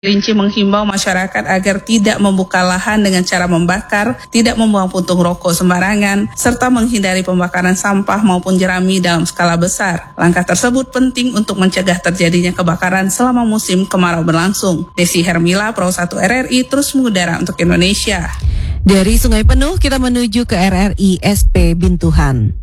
Rinci menghimbau masyarakat agar tidak membuka lahan dengan cara membakar, tidak membuang puntung rokok sembarangan, serta menghindari pembakaran sampah maupun jerami dalam skala besar. Langkah tersebut penting untuk mencegah terjadinya kebakaran selama musim kemarau berlangsung. Desi Hermila, Pro 1 RRI, terus mengudara untuk Indonesia. Dari Sungai Penuh kita menuju ke RRI SP Bintuhan.